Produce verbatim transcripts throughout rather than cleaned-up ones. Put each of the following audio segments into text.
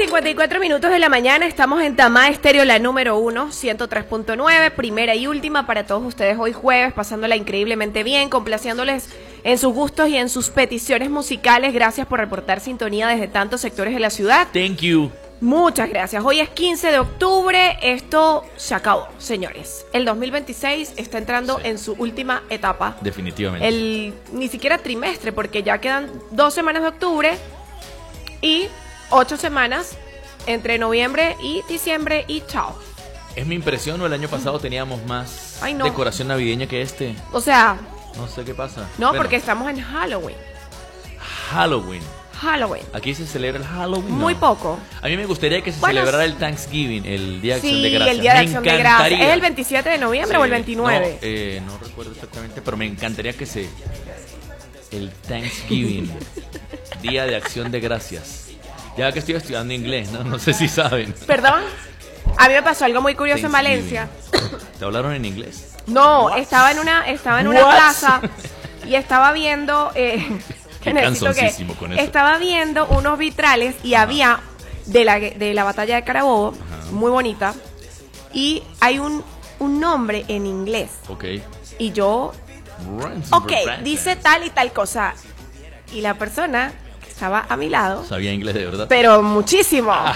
cincuenta y cuatro minutos de la mañana, estamos en Tamá Estéreo, la número uno, ciento tres punto nueve, primera y última para todos ustedes hoy jueves, pasándola increíblemente bien, complaciéndoles en sus gustos y en sus peticiones musicales. Gracias por reportar sintonía desde tantos sectores de la ciudad. Thank you. Muchas gracias. Hoy es quince de octubre, esto se acabó, señores. El dos mil veintiséis está entrando sí. en su última etapa. Definitivamente. El ni siquiera trimestre, porque ya quedan dos semanas de octubre y ocho semanas entre noviembre y diciembre y chao. Es mi impresión, ¿o el año pasado teníamos más Ay, no. decoración navideña que este? O sea... No sé qué pasa. No, bueno. porque estamos en Halloween. Halloween. Halloween. Aquí se celebra el Halloween. Muy no. poco. A mí me gustaría que se bueno, celebrara el Thanksgiving, el Día de Acción sí, de Gracias. el Día de me Acción de Gracias. ¿Es el veintisiete de noviembre sí, o el veintinueve? No, eh, no recuerdo exactamente, pero me encantaría que se... El Thanksgiving, Día de Acción de Gracias. Ya que estoy estudiando inglés, ¿no? No sé si saben. ¿Perdón? A mí me pasó algo muy curioso en Valencia. ¿Te hablaron en inglés? No, What? estaba en una, estaba en una What? plaza y estaba viendo... Eh, Qué cansoncísimo con eso. Estaba viendo unos vitrales y Ajá. había de la, de la batalla de Carabobo, Ajá. muy bonita, y hay un, un nombre en inglés. Ok. Y yo... Ok, dice tal y tal cosa. Y la persona... estaba a mi lado. Sabía inglés de verdad. Pero muchísimo. Ah,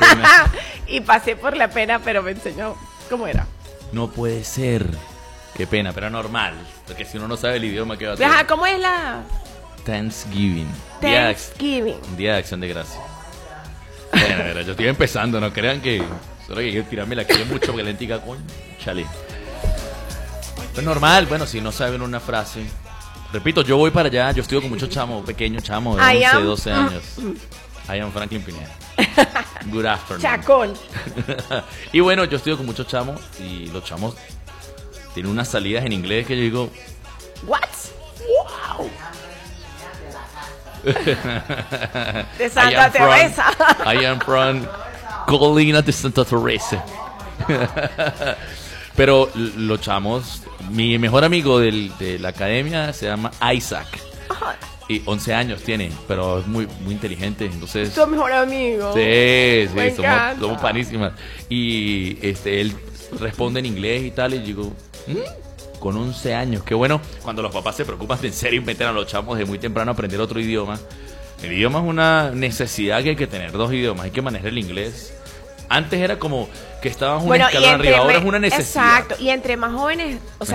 y pasé por la pena, pero me enseñó cómo era. No puede ser. Qué pena, pero normal. Porque si uno no sabe el idioma, ¿qué va a hacer? Ajá, ¿cómo es la...? Thanksgiving. Thanksgiving. Día, Día de Acción de Gracias. Bueno, bueno, yo estoy empezando, no crean que... Solo que quiero tirarme la quiero mucho porque lentica con... Chale. Pues normal, bueno, si no saben una frase... Repito, yo voy para allá, yo estudio con muchos chamos, pequeños chamos de once, doce años. I am Franklin Pineda. Good afternoon. Chacón. Y bueno, yo estudio con muchos chamos y los chamos tienen unas salidas en inglés que yo digo... What? Wow. De Santa Teresa. I am from Colina de Santa Teresa. Pero los chamos, mi mejor amigo del, de la academia se llama Isaac. Ajá. Y once años tiene, pero es muy muy inteligente, entonces... ¿Es tu mejor amigo? Sí, sí, Me somos, somos panísimas. Y este él responde en inglés y tal, y digo, ¿Mm? con once años, qué bueno. Cuando los papás se preocupan de en serio y meten a los chamos de muy temprano a aprender otro idioma. El idioma es una necesidad que hay que tener, dos idiomas, hay que manejar el inglés. Antes era como que estabas un bueno, escalón arriba, ahora es una necesidad. Exacto, y entre más jóvenes, o sea,